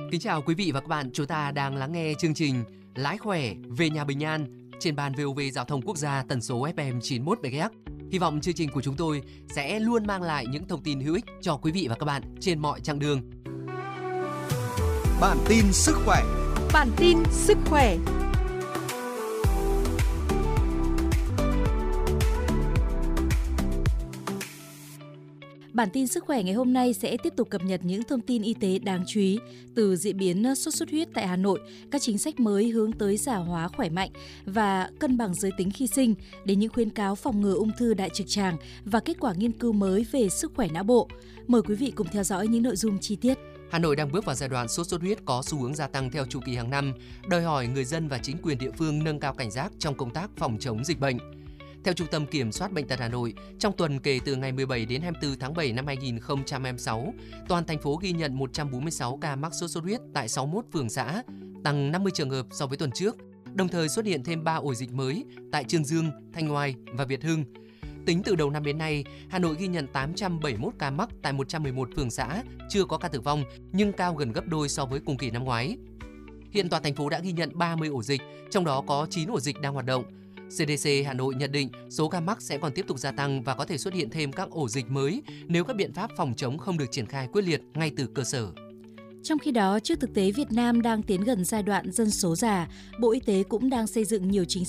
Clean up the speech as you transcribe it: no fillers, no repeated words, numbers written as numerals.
Kính chào quý vị và các bạn, chúng ta đang lắng nghe chương trình Lái khỏe về nhà bình an trên ban VOV Giao thông Quốc gia tần số FM 91 MHz. Hy vọng chương trình của chúng tôi sẽ luôn mang lại những thông tin hữu ích cho quý vị và các bạn trên mọi chặng đường. Bản tin sức khỏe. Bản tin sức khỏe. Bản tin sức khỏe ngày hôm nay sẽ tiếp tục cập nhật những thông tin y tế đáng chú ý từ diễn biến sốt xuất huyết tại Hà Nội, các chính sách mới hướng tới già hóa khỏe mạnh và cân bằng giới tính khi sinh, đến những khuyến cáo phòng ngừa ung thư đại trực tràng và kết quả nghiên cứu mới về sức khỏe não bộ. Mời quý vị cùng theo dõi những nội dung chi tiết. Hà Nội đang bước vào giai đoạn sốt xuất huyết có xu hướng gia tăng theo chu kỳ hàng năm, đòi hỏi người dân và chính quyền địa phương nâng cao cảnh giác trong công tác phòng chống dịch bệnh. Theo Trung tâm Kiểm soát Bệnh tật Hà Nội, trong tuần kể từ ngày 17 đến 24 tháng 7 năm 2026, toàn thành phố ghi nhận 146 ca mắc sốt xuất huyết tại 61 phường xã, tăng 50 trường hợp so với tuần trước. Đồng thời xuất hiện thêm 3 ổ dịch mới tại Chương Dương, Thanh Oai và Việt Hưng. Tính từ đầu năm đến nay, Hà Nội ghi nhận 871 ca mắc tại 111 phường xã, chưa có ca tử vong nhưng cao gần gấp đôi so với cùng kỳ năm ngoái. Hiện toàn thành phố đã ghi nhận 30 ổ dịch, trong đó có 9 ổ dịch đang hoạt động. CDC Hà Nội nhận định số ca mắc sẽ còn tiếp tục gia tăng và có thể xuất hiện thêm các ổ dịch mới nếu các biện pháp phòng chống không được triển khai quyết liệt ngay từ cơ sở. Trong khi đó, trước thực tế Việt Nam đang tiến gần giai đoạn dân số già, Bộ Y tế cũng đang xây dựng nhiều chính